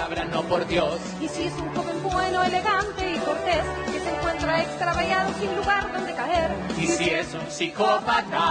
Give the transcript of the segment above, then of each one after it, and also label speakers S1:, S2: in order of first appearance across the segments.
S1: palabra, no por Dios.
S2: Y si es un joven bueno, elegante y cortés, que se encuentra extraviado sin lugar donde caer.
S1: Y si es un psicópata.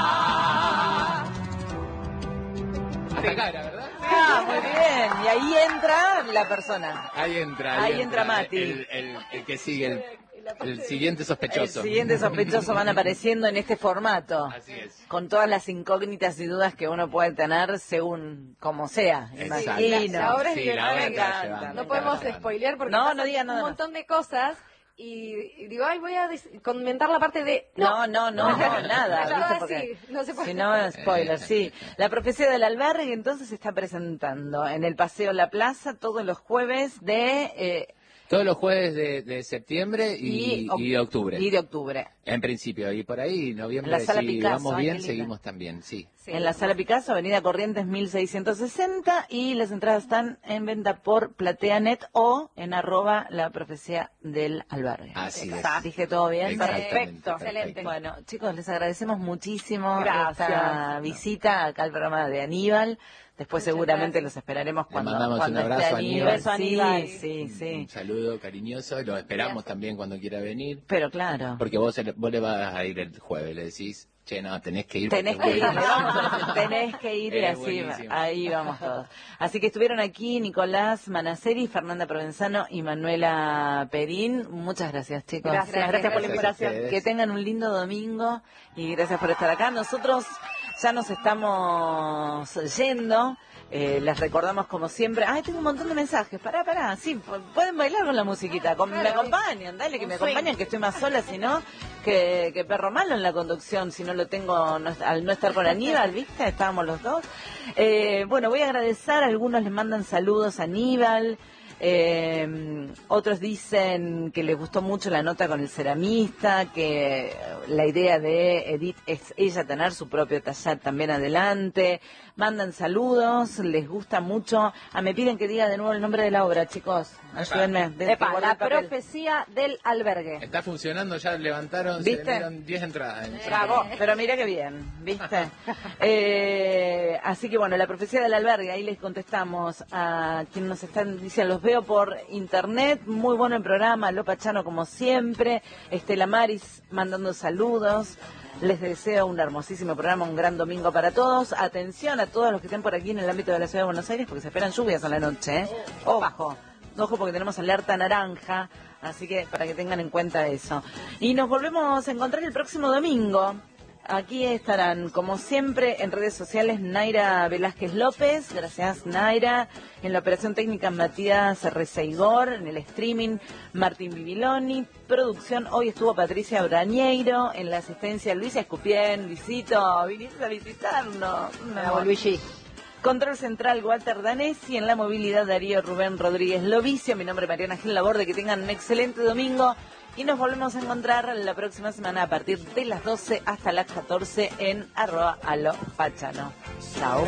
S1: Hasta acá era, ¿verdad?
S3: Ah, muy bien. Y ahí entra la persona.
S1: Ahí entra
S3: Mati.
S1: El que sigue, el siguiente sospechoso.
S3: El siguiente sospechoso van apareciendo en este formato.
S1: Así es.
S3: Con todas las incógnitas y dudas que uno puede tener según como sea.
S1: Exacto.
S3: Imagino.
S2: La obra es
S1: Sí,
S2: que
S1: la obra
S2: me
S1: está
S2: encanta.
S1: llevando,
S2: No podemos
S1: está llevando.
S2: spoilear porque
S3: No,
S2: pasan
S3: no diga nada
S2: un
S3: más.
S2: montón de cosas. Y digo, ay, voy a comentar la parte de...
S3: No, nada.
S2: Ya,
S3: ¿viste?
S2: sí,
S3: Porque
S2: no se puede.
S3: si no, spoiler, sí. La profecía del albergue entonces se está presentando en el Paseo La Plaza todos los jueves de...
S1: Todos los jueves de septiembre y octubre.
S3: Y de octubre.
S1: En principio, y por ahí, noviembre,
S3: En la Sala
S1: si
S3: Picasso,
S1: vamos
S3: qué
S1: bien,
S3: linda.
S1: seguimos también, sí.
S2: Sí.
S3: En la Sala Picasso, Avenida Corrientes 1660, y las entradas están en venta por PlateaNet o en @la profecía del albergue.
S1: Así es.
S3: Dije todo bien.
S1: Exactamente,
S3: Perfecto.
S1: excelente.
S3: Bueno, chicos, les agradecemos muchísimo
S2: Gracias.
S3: esta visita acá al programa de Aníbal. Después
S2: Muchas
S3: seguramente
S2: gracias.
S3: los esperaremos
S1: Le
S3: cuando
S1: mandamos
S3: cuando
S1: un abrazo
S3: esté
S1: a
S3: Aníbal.
S1: Aníbal.
S2: Beso a Aníbal.
S3: Sí.
S1: Un saludo cariñoso, lo esperamos también cuando quiera venir.
S3: Pero claro.
S1: Porque vos le vas a ir el jueves, le decís, che, no, tenés que ir.
S3: Tenés
S1: porque
S3: que ir,
S1: voy a-
S3: vamos a decir, tenés que ir y
S1: Es
S3: así,
S1: buenísimo.
S3: ahí vamos todos. Así que estuvieron aquí Nicolás Manaceri, Fernanda Provenzano y Manuela Perín. Muchas gracias, chicos.
S2: Gracias por la
S1: Gracias a
S2: invitación.
S1: ustedes.
S3: Que tengan un lindo domingo y gracias por estar acá. Nosotros ya nos estamos yendo. Les recordamos como siempre. Ay, tengo un montón de mensajes. Pará. Sí, pueden bailar con la musiquita. Me acompañan, dale, que me acompañen, que estoy más sola, si no, que perro malo en la conducción, si no lo tengo, al no estar con Aníbal, ¿viste? Estábamos los dos. Bueno, voy a agradecer. Algunos les mandan saludos a Aníbal. Otros dicen que les gustó mucho la nota con el ceramista, que la idea de Edith es ella tener su propio taller también adelante. Mandan saludos, les gusta mucho. Me piden que diga de nuevo el nombre de la obra, chicos. Ayúdenme.
S2: Epa, la profecía del albergue.
S1: Está funcionando, ya levantaron,
S3: ¿Viste?
S1: se vendieron 10 entradas.
S3: Bravo, pero mira qué bien, ¿viste? Así que bueno, la profecía del albergue, ahí les contestamos a quienes nos están diciendo, los veo por internet, muy bueno el programa, Lopa Chano como siempre, Estela Maris mandando saludos. Les deseo un hermosísimo programa, un gran domingo para todos. Atención a todos los que estén por aquí en el ámbito de la Ciudad de Buenos Aires, porque se esperan lluvias a la noche, ¿eh? Ojo porque tenemos alerta naranja, así que para que tengan en cuenta eso. Y nos volvemos a encontrar el próximo domingo. Aquí estarán, como siempre, en redes sociales Naira Velázquez López, gracias Naira, en la operación técnica Matías Receigor, en el streaming Martín Bibiloni, producción hoy estuvo Patricia Brañeiro, en la asistencia Luisa Escupien. Luisito, viniste a visitarnos.
S2: Bravo, Luigi.
S3: Control central Walter Danesi, en la movilidad Darío Rubén Rodríguez Lovicio, mi nombre es Mariana Gil Laborde, que tengan un excelente domingo y nos volvemos a encontrar la próxima semana a partir de las 12 hasta las 14 en @alopachano. Chao.